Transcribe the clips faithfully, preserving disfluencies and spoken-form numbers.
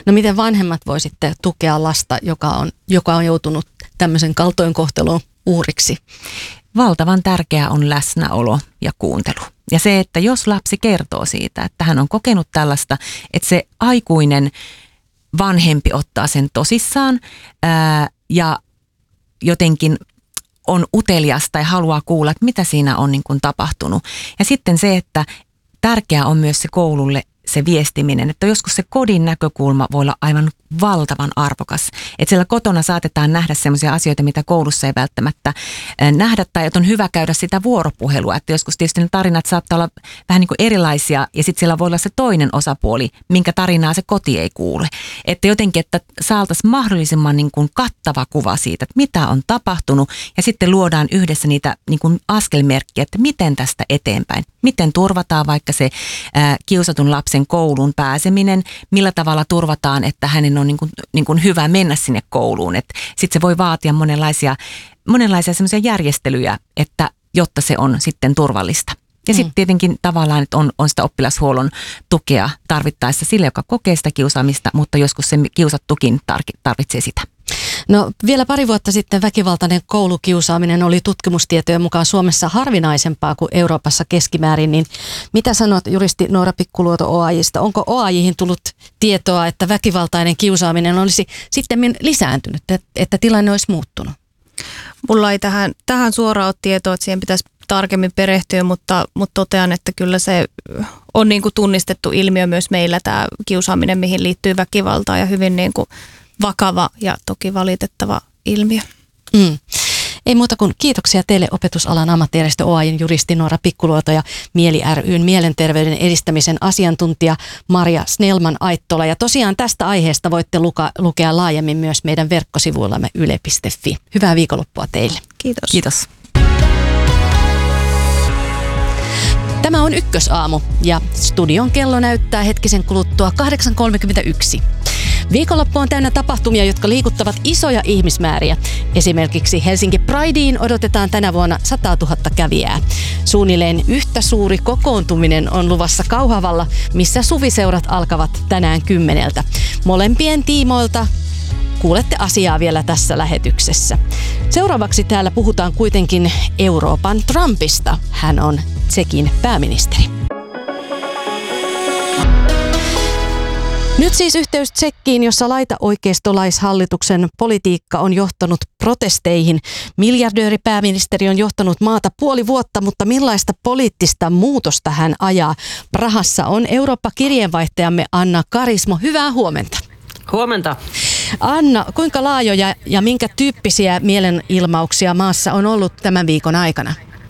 No miten vanhemmat voi sitten tukea lasta, joka on, joka on joutunut tämmöisen kaltoinkohtelun uhriksi? Valtavan tärkeää on läsnäolo ja kuuntelu. Ja se, että jos lapsi kertoo siitä, että hän on kokenut tällaista, että se aikuinen vanhempi ottaa sen tosissaan ää, ja jotenkin on utelias tai haluaa kuulla, että mitä siinä on niin kuin tapahtunut. Ja sitten se, että tärkeää on myös se koululle se viestiminen, että joskus se kodin näkökulma voi olla aivan valtavan arvokas. Että siellä kotona saatetaan nähdä sellaisia asioita, mitä koulussa ei välttämättä nähdä, tai että on hyvä käydä sitä vuoropuhelua. Että joskus tietysti ne tarinat saattaa olla vähän niin kuin erilaisia, ja sitten siellä voi olla se toinen osapuoli, minkä tarinaa se koti ei kuule. Että jotenkin, että saataisiin mahdollisimman niin kuin kattava kuva siitä, että mitä on tapahtunut, ja sitten luodaan yhdessä niitä niin kuin askelmerkkiä, että miten tästä eteenpäin. Miten turvataan vaikka se ää, kiusatun lapsen kouluun pääseminen, millä tavalla turvataan, että hänen on niin kuin, niin kuin hyvä mennä sinne kouluun. Sitten se voi vaatia monenlaisia, monenlaisia semmoisia järjestelyjä, että, jotta se on sitten turvallista. Ja sitten tietenkin tavallaan, että on, on sitä oppilashuollon tukea tarvittaessa sille, joka kokee sitä kiusaamista, mutta joskus se kiusattukin tarvitsee sitä. No vielä pari vuotta sitten väkivaltainen koulukiusaaminen oli tutkimustietojen mukaan Suomessa harvinaisempaa kuin Euroopassa keskimäärin, niin mitä sanot juristi Noora Pikkuluoto O A J:sta? Onko O A J:hin tullut tietoa, että väkivaltainen kiusaaminen olisi sitten lisääntynyt, että tilanne olisi muuttunut? Mulla ei tähän, tähän suoraan ole tietoa, että siihen pitäisi tarkemmin perehtyä, mutta, mutta totean, että kyllä se on niin kuin tunnistettu ilmiö myös meillä tämä kiusaaminen, mihin liittyy väkivaltaa ja hyvin niin kuin vakava ja toki valitettava ilmiö. Mm. Ei muuta kuin kiitoksia teille opetusalan ammattijärjestö O A J:n juristi Noora Pikkuluoto ja Mieli ry:n mielenterveyden edistämisen asiantuntija Maria Snellman-Aittola. Ja tosiaan tästä aiheesta voitte luka, lukea laajemmin myös meidän verkkosivuillamme yle piste fi. Hyvää viikonloppua teille. Kiitos. Kiitos. Tämä on Ykkösaamu ja studion kello näyttää hetkisen kuluttua kahdeksan kolmekymmentäyksi. Viikonloppu on täynnä tapahtumia, jotka liikuttavat isoja ihmismääriä. Esimerkiksi Helsinki Prideen odotetaan tänä vuonna sata tuhatta kävijää. Suunnilleen yhtä suuri kokoontuminen on luvassa Kauhavalla, missä suviseurat alkavat tänään kymmeneltä. Molempien tiimoilta kuulette asiaa vielä tässä lähetyksessä. Seuraavaksi täällä puhutaan kuitenkin Euroopan Trumpista. Hän on Tšekin pääministeri. Nyt siis yhteys Tšekkiin, jossa laitaoikeistolaishallituksen politiikka on johtanut protesteihin. Miljardööripääministeri on johtanut maata puoli vuotta, mutta millaista poliittista muutosta hän ajaa? Prahassa on Eurooppa-kirjeenvaihtajamme Anna Karismo. Hyvää huomenta. Huomenta. Anna, kuinka laajoja ja minkä tyyppisiä mielenilmauksia maassa on ollut tämän viikon aikana?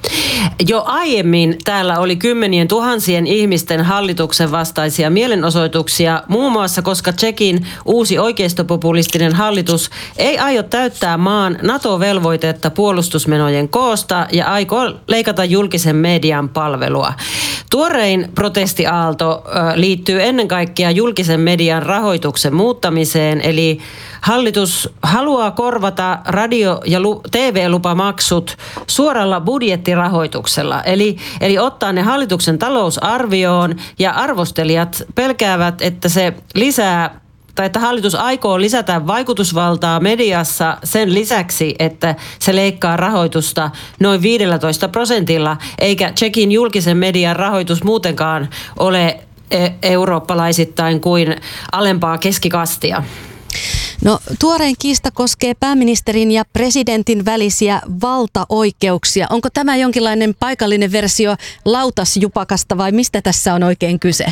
Jo aiemmin täällä oli kymmenien tuhansien ihmisten hallituksen vastaisia mielenosoituksia, muun muassa koska Tšekin uusi oikeistopopulistinen hallitus ei aio täyttää maan NATO-velvoitetta puolustusmenojen koosta ja aikoo leikata julkisen median palvelua. Tuorein protestiaalto liittyy ennen kaikkea julkisen median rahoituksen muuttamiseen, eli hallitus haluaa korvata radio- ja T V-lupamaksut suoralla budjettirahoituksella, eli, eli ottaa ne hallituksen talousarvioon, ja arvostelijat pelkäävät, että se lisää tai että hallitus aikoo lisätä vaikutusvaltaa mediassa sen lisäksi, että se leikkaa rahoitusta noin viisitoista prosentilla, eikä Tšekin julkisen median rahoitus muutenkaan ole eurooppalaisittain kuin alempaa keskikastia. No, tuorein kiista koskee pääministerin ja presidentin välisiä valtaoikeuksia. Onko tämä jonkinlainen paikallinen versio lautasjupakasta vai mistä tässä on oikein kyse?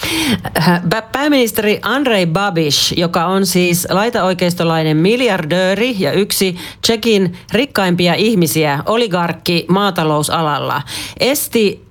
Pääministeri Andrej Babiš, joka on siis laitaoikeistolainen miljardööri ja yksi Tšekin rikkaimpia ihmisiä, oligarkki maatalousalalla, esti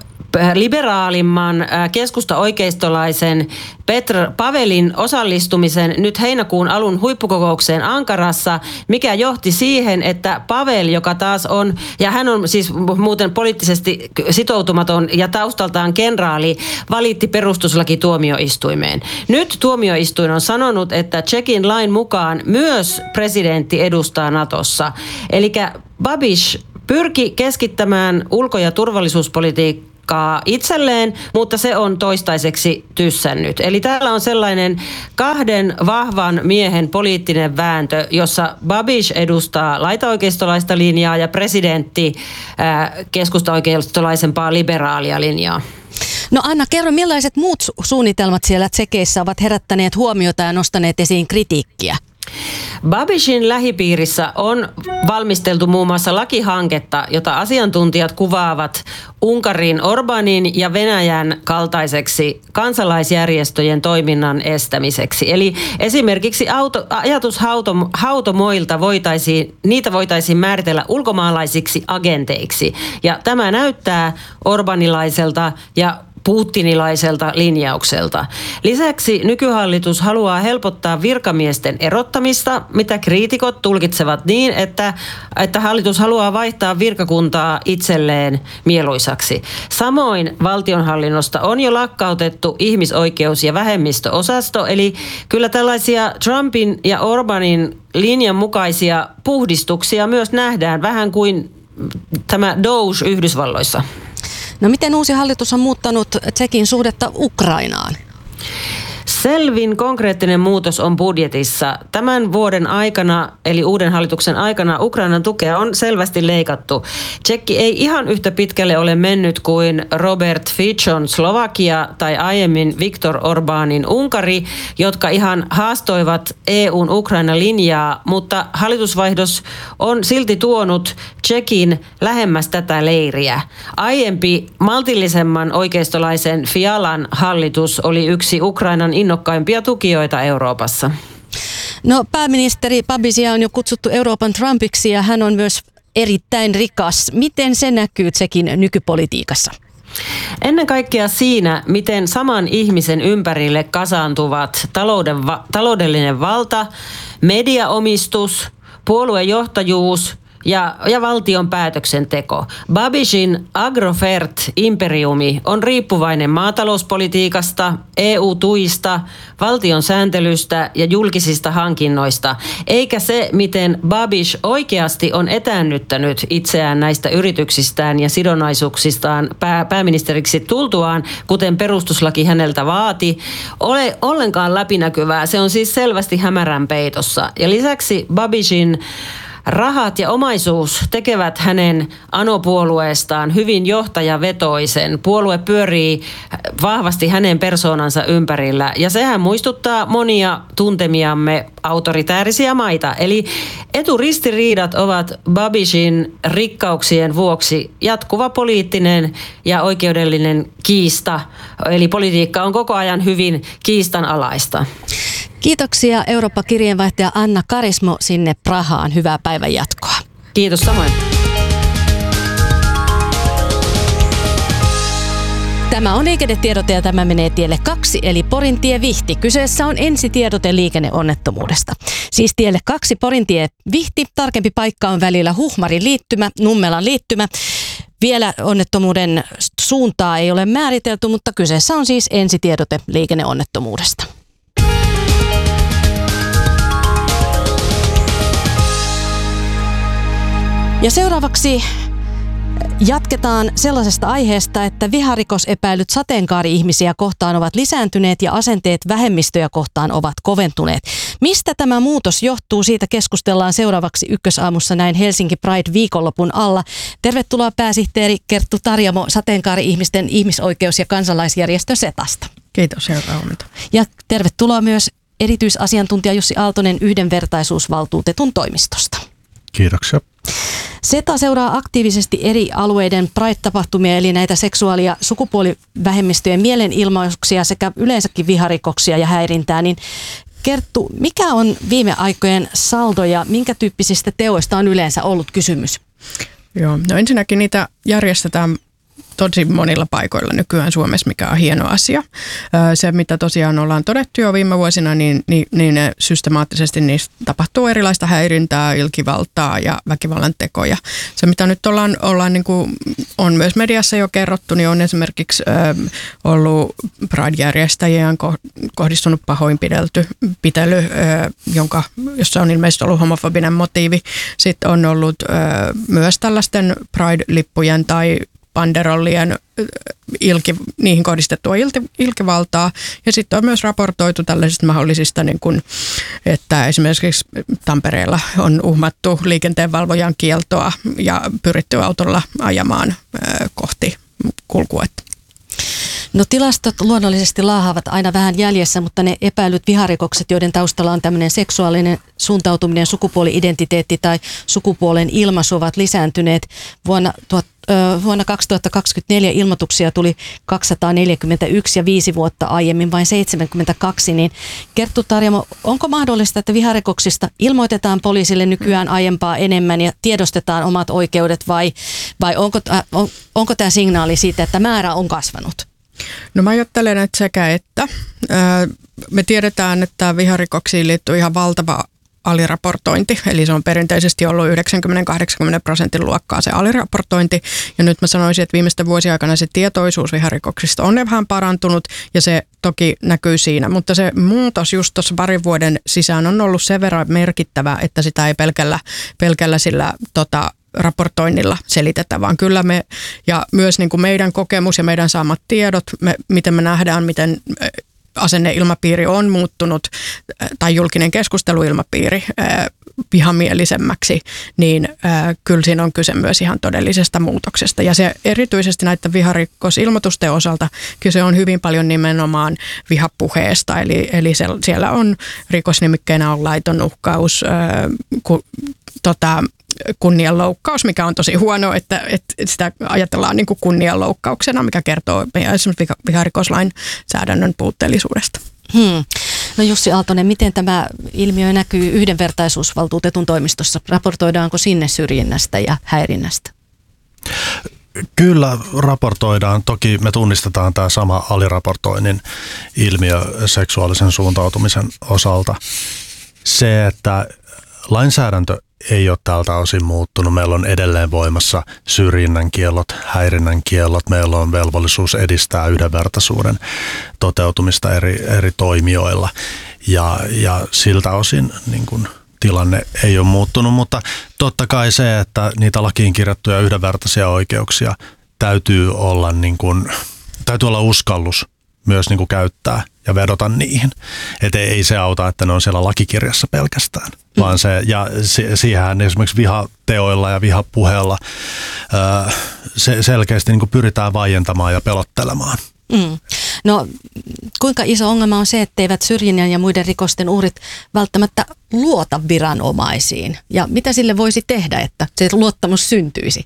liberaalimman keskusta-oikeistolaisen Petr Pavelin osallistumisen nyt heinäkuun alun huippukokoukseen Ankarassa, mikä johti siihen, että Pavel, joka taas on, ja hän on siis muuten poliittisesti sitoutumaton ja taustaltaan kenraali, valitti perustuslakituomioistuimeen. Nyt tuomioistuin on sanonut, että Tšekin lain mukaan myös presidentti edustaa Natossa. Eli Babiš pyrki keskittämään ulko- ja turvallisuuspolitiikkaa paikkaa itselleen, mutta se on toistaiseksi tyssännyt. Eli täällä on sellainen kahden vahvan miehen poliittinen vääntö, jossa Babiš edustaa laitaoikeistolaista linjaa ja presidentti ää, keskustaoikeistolaisempaa liberaalia linjaa. No Anna, kerro, millaiset muut su- suunnitelmat siellä Tšekeissä ovat herättäneet huomiota ja nostaneet esiin kritiikkiä? Babišin lähipiirissä on valmisteltu muun muassa lakihanketta, jota asiantuntijat kuvaavat Unkarin Orbanin ja Venäjän kaltaiseksi kansalaisjärjestöjen toiminnan estämiseksi. Eli esimerkiksi auto, ajatushautomoilta voitaisiin, niitä voitaisiin määritellä ulkomaalaisiksi agenteiksi. Ja tämä näyttää orbanilaiselta ja putinilaiselta linjaukselta. Lisäksi nykyhallitus haluaa helpottaa virkamiesten erottamista, mitä kriitikot tulkitsevat niin, että, että hallitus haluaa vaihtaa virkakuntaa itselleen mieluisaksi. Samoin valtionhallinnosta on jo lakkautettu ihmisoikeus- ja vähemmistöosasto, eli kyllä tällaisia Trumpin ja Orbanin linjan mukaisia puhdistuksia myös nähdään, vähän kuin tämä Doge Yhdysvalloissa. No miten uusi hallitus on muuttanut Tšekin suhdetta Ukrainaan? Selvin konkreettinen muutos on budjetissa. Tämän vuoden aikana, eli uuden hallituksen aikana, Ukrainan tukea on selvästi leikattu. Tšekki ei ihan yhtä pitkälle ole mennyt kuin Robert Ficon Slovakia tai aiemmin Viktor Orbánin Unkari, jotka ihan haastoivat E U:n Ukraina-linjaa, mutta hallitusvaihdos on silti tuonut Tšekin lähemmäs tätä leiriä. Aiempi maltillisemman oikeistolaisen Fialan hallitus oli yksi Ukrainan innokkaimpia tukijoita Euroopassa. No pääministeri Babišia on jo kutsuttu Euroopan Trumpiksi ja hän on myös erittäin rikas. Miten se näkyy Tšekin nykypolitiikassa? Ennen kaikkea siinä, miten saman ihmisen ympärille kasaantuvat talouden, va- taloudellinen valta, mediaomistus, puoluejohtajuus ja, ja valtion päätöksenteko. Babišin Agrofert-imperiumi on riippuvainen maatalouspolitiikasta, E U-tuista, valtion sääntelystä ja julkisista hankinnoista, eikä se, miten Babiš oikeasti on etäännyttänyt itseään näistä yrityksistään ja sidonnaisuuksistaan pää, pääministeriksi tultuaan, kuten perustuslaki häneltä vaati, ole ollenkaan läpinäkyvää. Se on siis selvästi hämärän peitossa. Ja lisäksi Babišin rahat ja omaisuus tekevät hänen anopuolueestaan hyvin johtajavetoisen. Puolue pyörii vahvasti hänen persoonansa ympärillä ja sehän muistuttaa monia tuntemiamme autoritäärisiä maita. Eli eturistiriidat ovat Babišin rikkauksien vuoksi jatkuva poliittinen ja oikeudellinen kiista. Eli politiikka on koko ajan hyvin kiistanalaista. Kiitoksia Eurooppa-kirjeenvaihtaja Anna Karismo sinne Prahaan. Hyvää päivän jatkoa. Kiitos samoin. Tämä on liikennetiedote ja tämä menee tielle kaksi, eli Porintie Vihti. Kyseessä on ensitiedote liikenneonnettomuudesta. Siis tielle kaksi Porintie Vihti. Tarkempi paikka on välillä Huhmarin liittymä, Nummelan liittymä. Vielä onnettomuuden suuntaa ei ole määritelty, mutta kyseessä on siis ensitiedote liikenneonnettomuudesta. Ja seuraavaksi jatketaan sellaisesta aiheesta, että viharikosepäilyt sateenkaari-ihmisiä kohtaan ovat lisääntyneet ja asenteet vähemmistöjä kohtaan ovat koventuneet. Mistä tämä muutos johtuu? Siitä keskustellaan seuraavaksi Ykkösaamussa näin Helsinki Pride-viikonlopun alla. Tervetuloa pääsihteeri Kerttu Tarjamo sateenkaari-ihmisten ihmisoikeus- ja kansalaisjärjestö Setasta. Kiitos, hyvää huomenta. Ja tervetuloa myös erityisasiantuntija Jussi Aaltonen yhdenvertaisuusvaltuutetun toimistosta. Kiitoksia. Seta seuraa aktiivisesti eri alueiden Pride-tapahtumia, eli näitä seksuaali- ja sukupuolivähemmistöjen mielenilmauksia sekä yleensäkin viharikoksia ja häirintää. Niin Kerttu, mikä on viime aikojen saldo ja minkä tyyppisistä teoista on yleensä ollut kysymys? Joo, no ensinnäkin niitä järjestetään tosi monilla paikoilla nykyään Suomessa, mikä on hieno asia. Se, mitä tosiaan ollaan todettu jo viime vuosina, niin, niin, niin systemaattisesti niistä tapahtuu erilaista häirintää, ilkivaltaa ja väkivallan tekoja. Se, mitä nyt ollaan, ollaan niin kuin on myös mediassa jo kerrottu, niin on esimerkiksi ö, ollut Pride-järjestäjien kohdistunut pahoinpidelty pitely, ö, jonka, jossa on ilmeisesti ollut homofobinen motiivi. Sitten on ollut ö, myös tällaisten Pride-lippujen tai banderollien ilki, niihin kohdistettua ilti, ilkivaltaa. Ja sitten on myös raportoitu tällaisista mahdollisista, niin kun, että esimerkiksi Tampereella on uhmattu liikenteenvalvojan kieltoa ja pyritty autolla ajamaan ö, kohti kulkuetta. No tilastot luonnollisesti laahaavat aina vähän jäljessä, mutta ne epäilyt viharikokset, joiden taustalla on tämmöinen seksuaalinen suuntautuminen, sukupuoli-identiteetti tai sukupuolen ilmaisu ovat lisääntyneet. Vuonna, tuot, ö, vuonna kaksituhattakaksikymmentäneljä ilmoituksia tuli kaksisataaneljäkymmentäyksi ja viisi vuotta aiemmin vain seitsemänkymmentäkaksi. Niin Kerttu Tarjamo, onko mahdollista, että viharikoksista ilmoitetaan poliisille nykyään aiempaa enemmän ja tiedostetaan omat oikeudet vai, vai onko, äh, on, onko tämä signaali siitä, että määrä on kasvanut? No mä ajattelen, että sekä että. Me tiedetään, että viharikoksiin liittyy ihan valtava aliraportointi, eli se on perinteisesti ollut yhdeksänkymmentä kahdeksankymmentä prosentin luokkaa se aliraportointi, ja nyt mä sanoisin, että viimeisten vuosien aikana se tietoisuus viharikoksista on vähän parantunut, ja se toki näkyy siinä, mutta se muutos just tuossa parin vuoden sisään on ollut sen verran merkittävä, että sitä ei pelkällä, pelkällä sillä tota, raportoinnilla selitetä, vaan kyllä me, ja myös niin kuin meidän kokemus ja meidän saamat tiedot, me, miten me nähdään, miten asenneilmapiiri on muuttunut tai julkinen keskusteluilmapiiri ää, vihamielisemmäksi, niin ää, kyllä siinä on kyse myös ihan todellisesta muutoksesta. Ja se erityisesti näiden viharikosilmoitusten osalta kyse on hyvin paljon nimenomaan vihapuheesta, eli, eli se, siellä on rikosnimikkeenä on laiton uhkaus, ää, ku, tota, kunnianloukkaus, mikä on tosi huono, että, että sitä ajatellaan niin kuin kunnianloukkauksena, mikä kertoo esimerkiksi viharikoslainsäädännön puutteellisuudesta. Hmm. No Jussi Aaltonen, miten tämä ilmiö näkyy yhdenvertaisuusvaltuutetun toimistossa? Raportoidaanko sinne syrjinnästä ja häirinnästä? Kyllä raportoidaan. Toki me tunnistetaan tämä sama aliraportoinnin ilmiö seksuaalisen suuntautumisen osalta. Se, että lainsäädäntö ei ole tältä osin muuttunut. Meillä on edelleen voimassa syrjinnän kiellot, häirinnän kiellot. Meillä on velvollisuus edistää yhdenvertaisuuden toteutumista eri, eri toimijoilla. Ja, ja siltä osin niin kun, tilanne ei ole muuttunut, mutta totta kai se, että niitä lakiin kirjattuja yhdenvertaisia oikeuksia täytyy olla, niin kun, täytyy olla uskallus myös niin kun käyttää ja vedota niihin. Että ei se auta, että ne on siellä lakikirjassa pelkästään, vaan se, ja siihen esimerkiksi vihateoilla ja vihapuheella se selkeästi niin kuin pyritään vaientamaan ja pelottelemaan. Mm. No kuinka iso ongelma on se, etteivät syrjinnän ja muiden rikosten uhrit välttämättä luota viranomaisiin? Ja mitä sille voisi tehdä, että se luottamus syntyisi?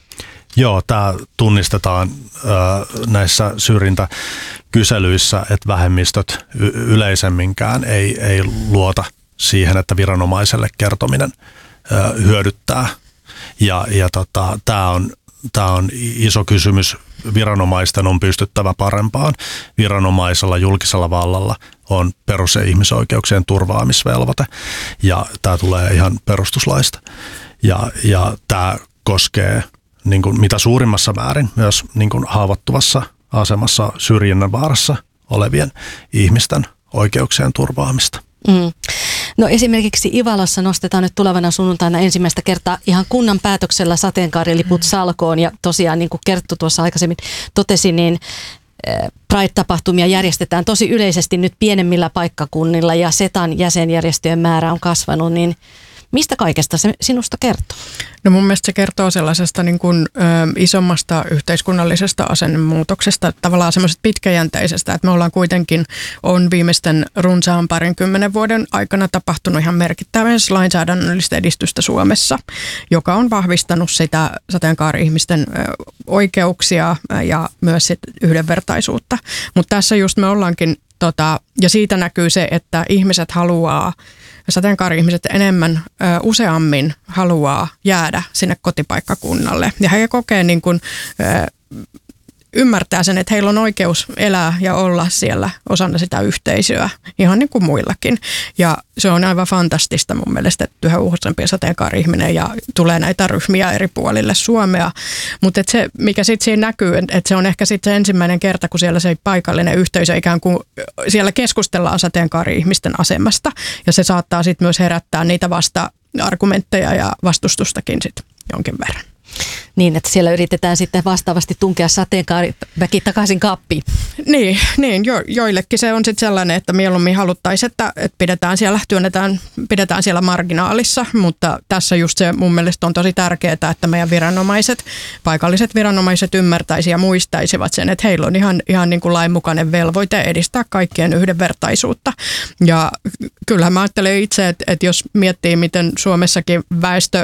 Joo, tämä tunnistetaan ö, näissä syrjintäkyselyissä, että vähemmistöt y- yleisemminkään ei, ei luota siihen, että viranomaiselle kertominen ö, hyödyttää. Ja, ja tota, tämä on, tää on iso kysymys. Viranomaisten on pystyttävä parempaan. Viranomaisella, julkisella vallalla on perus- ja ihmisoikeuksien turvaamisvelvoite, ja tämä tulee ihan perustuslaista. Ja, ja tämä koskee niin kuin mitä suurimmassa määrin myös niin kuin haavoittuvassa asemassa syrjinnän vaarassa olevien ihmisten oikeuksien turvaamista. Mm. No esimerkiksi Ivalassa nostetaan nyt tulevana sunnuntaina ensimmäistä kertaa ihan kunnan päätöksellä sateenkaariliput salkoon, ja tosiaan niin kuin Kerttu tuossa aikaisemmin totesi, niin Pride-tapahtumia järjestetään tosi yleisesti nyt pienemmillä paikkakunnilla ja Setan jäsenjärjestöjen määrä on kasvanut, niin mistä kaikesta se sinusta kertoo? No mun mielestä se kertoo sellaisesta niin kuin, ö, isommasta yhteiskunnallisesta asennemuutoksesta, tavallaan semmoisesta pitkäjänteisestä, että me ollaan kuitenkin, on viimeisten runsaan parinkymmenen vuoden aikana tapahtunut ihan merkittävää lainsäädännöllistä edistystä Suomessa, joka on vahvistanut sitä sateenkaari-ihmisten ö, oikeuksia ja myös sit yhdenvertaisuutta. Mutta tässä just me ollaankin, tota, ja siitä näkyy se, että ihmiset haluaa, sateenkaari-ihmiset enemmän, ö, useammin haluaa jäädä sinne kotipaikkakunnalle. Ja he kokee niin kuin, ö, ymmärtää sen, että heillä on oikeus elää ja olla siellä osana sitä yhteisöä, ihan niin kuin muillakin. Ja se on aivan fantastista mun mielestä, että yhä useampi sateenkaari-ihminen ja tulee näitä ryhmiä eri puolille Suomea. Mutta se, mikä sitten siinä näkyy, että se on ehkä sitten se ensimmäinen kerta, kun siellä se paikallinen yhteisö ikään kuin siellä keskustellaan sateenkaari-ihmisten asemasta. Ja se saattaa sitten myös herättää niitä vasta-argumentteja ja vastustustakin sitten jonkin verran. Niin, että siellä yritetään sitten vastaavasti tunkea sateenkaariväki takaisin kaappiin. Niin, niin jo, joillekin se on sitten sellainen, että mieluummin haluttaisiin, että, että pidetään siellä, työnnetään, pidetään siellä marginaalissa, mutta tässä just se mun mielestä on tosi tärkeää, että meidän viranomaiset, paikalliset viranomaiset ymmärtäisivät ja muistaisivat sen, että heillä on ihan, ihan niin kuin lainmukainen velvoite edistää kaikkien yhdenvertaisuutta. Ja kyllähän mä ajattelen itse, että, että jos miettii, miten Suomessakin väestö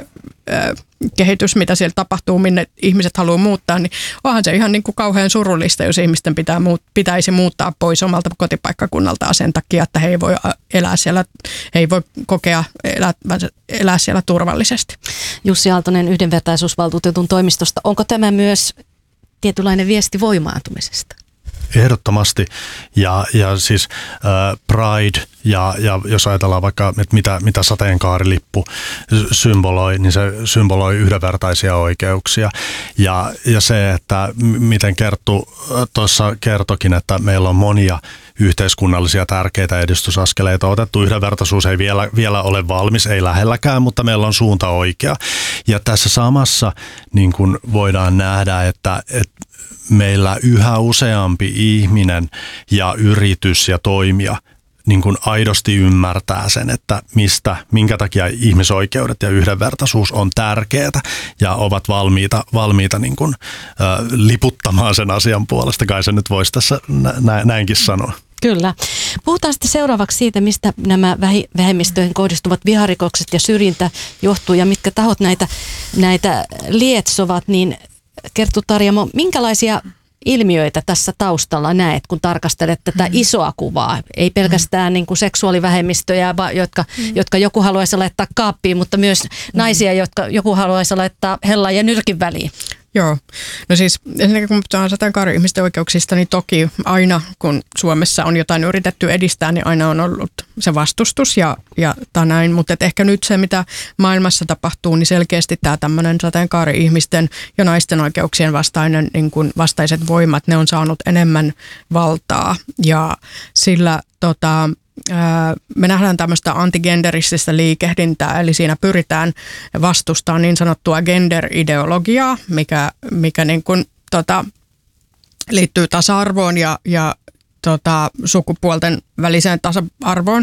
kehitys, mitä siellä tapahtuu, minne ihmiset haluaa muuttaa, niin onhan se ihan niin kuin kauhean surullista, jos ihmisten pitää, pitäisi muuttaa pois omalta kotipaikkakunnaltaan sen takia, että he ei voi elää siellä, he ei voi kokea elää, elää siellä turvallisesti. Jussi Aaltonen yhdenvertaisuusvaltuutetun toimistosta. Onko tämä myös tietynlainen viesti voimaantumisesta? Ehdottomasti. Ja, ja siis äh, Pride ja, ja jos ajatellaan vaikka, että mitä, mitä sateenkaarilippu symboloi, niin se symboloi yhdenvertaisia oikeuksia. Ja, ja se, että miten Kerttu tuossa kertokin, että meillä on monia yhteiskunnallisia tärkeitä edistysaskeleita otettu. Yhdenvertaisuus ei vielä, vielä ole valmis, ei lähelläkään, mutta meillä on suunta oikea. Ja tässä samassa niin kuin voidaan nähdä, että, että meillä yhä useampi ihminen ja yritys ja toimija niin kuin aidosti ymmärtää sen, että mistä, minkä takia ihmisoikeudet ja yhdenvertaisuus on tärkeää ja ovat valmiita, valmiita niin kuin, ä, liputtamaan sen asian puolesta. Kai se nyt voisi tässä nä- näinkin sanoa. Kyllä. Puhutaan sitten seuraavaksi siitä, mistä nämä vähemmistöihin kohdistuvat viharikokset ja syrjintä johtuu ja mitkä tahot näitä, näitä lietsovat, niin Kerttu Tarjamo, minkälaisia ilmiöitä tässä taustalla näet, kun tarkastelet tätä mm. isoa kuvaa? Ei pelkästään mm. niin kuin seksuaalivähemmistöjä, jotka, mm. jotka joku haluaisi laittaa kaappiin, mutta myös mm. naisia, jotka joku haluaisi laittaa hellan ja nyrkin väliin. Joo. No siis ensinnäkin kun puhutaan sateenkaari-ihmisten oikeuksista, niin toki aina kun Suomessa on jotain yritetty edistää, niin aina on ollut se vastustus ja, ja näin. Mutta ehkä nyt se, mitä maailmassa tapahtuu, niin selkeästi tämä tämmöinen sateenkaari-ihmisten ja naisten oikeuksien vastainen, niin kuin vastaiset voimat, ne on saanut enemmän valtaa ja sillä tota, me nähdään tämmöistä antigenderististä liikehdintää, eli siinä pyritään vastustamaan niin sanottua gender-ideologiaa, mikä, mikä niin kuin, tota, liittyy tasa-arvoon ja, ja tota, sukupuolten väliseen tasa-arvoon.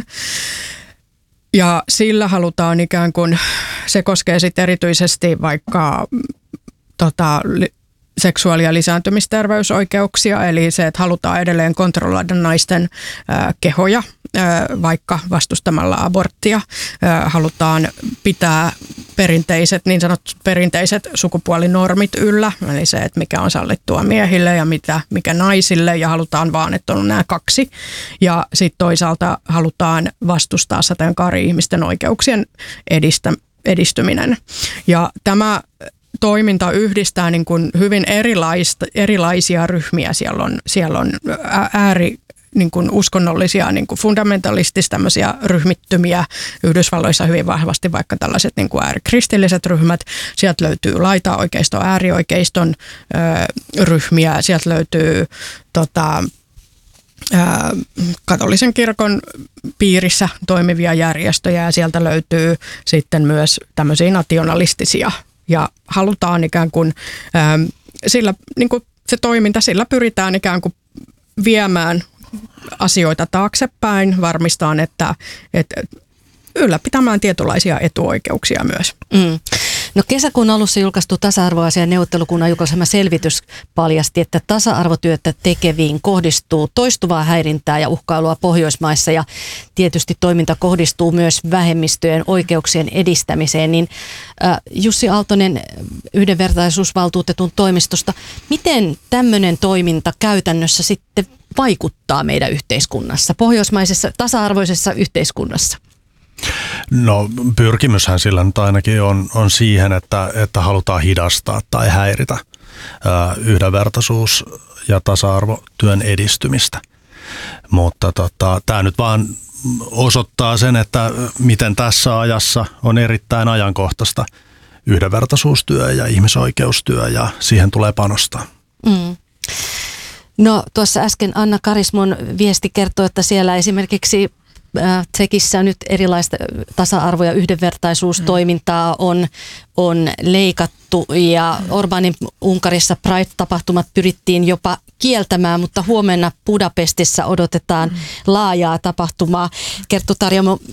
Ja sillä halutaan ikään kuin, se koskee sitten erityisesti vaikka tota, seksuaali- ja lisääntymisterveysoikeuksia, eli se, että halutaan edelleen kontrolloida naisten ää, kehoja, ää, vaikka vastustamalla aborttia. Ää, halutaan pitää perinteiset, niin sanotut perinteiset sukupuolinormit yllä, eli se, että mikä on sallittua miehille ja mitä, mikä naisille, ja halutaan vaan, että on nämä kaksi. Ja sitten toisaalta halutaan vastustaa sateenkaari-ihmisten oikeuksien edistä, edistyminen. Ja tämä toiminta yhdistää niin kuin hyvin erilaista, erilaisia ryhmiä. Siellä on, siellä on ääri niin kuin uskonnollisia, niin kuin fundamentalistisia tämmöisiä ryhmittymiä. Yhdysvalloissa hyvin vahvasti vaikka tällaiset niin kuin äärikristilliset ryhmät. Sieltä löytyy laitaoikeiston, äärioikeiston ö, ryhmiä. Sieltä löytyy tota, ö, katolisen kirkon piirissä toimivia järjestöjä ja sieltä löytyy sitten myös tämmöisiä nationalistisia. Ja halutaan ikään kuin, ö, sillä, niin kuin se toiminta, sillä pyritään ikään kuin viemään asioita taaksepäin, varmistaan, että, että ylläpitämään tietynlaisia etuoikeuksia myös. Mm. No kesäkuun alussa julkaistu tasa-arvoasian neuvottelukunnan julkaisema selvitys paljasti, että tasa-arvotyötä tekeviin kohdistuu toistuvaa häirintää ja uhkailua Pohjoismaissa ja tietysti toiminta kohdistuu myös vähemmistöjen oikeuksien edistämiseen. Niin äh, Jussi Aaltonen yhdenvertaisuusvaltuutetun toimistosta, miten tämmöinen toiminta käytännössä sitten vaikuttaa meidän yhteiskunnassa, pohjoismaisessa tasa-arvoisessa yhteiskunnassa? No pyrkimyshän sillä nyt ainakin on, on siihen, että, että halutaan hidastaa tai häiritä ää, yhdenvertaisuus- ja tasa-arvotyön edistymistä. Mutta tota, tämä nyt vaan osoittaa sen, että miten tässä ajassa on erittäin ajankohtaista yhdenvertaisuustyö ja ihmisoikeustyö ja siihen tulee panostaa. Mm. No tuossa äsken Anna Karismon viesti kertoi, että siellä esimerkiksi Tsekissä nyt erilaista tasa-arvo- ja yhdenvertaisuustoimintaa on, on leikattu ja Orbanin Unkarissa Pride-tapahtumat pyrittiin jopa kieltämään, mutta huomenna Budapestissa odotetaan laajaa tapahtumaa. Kerttu Tarjoamo,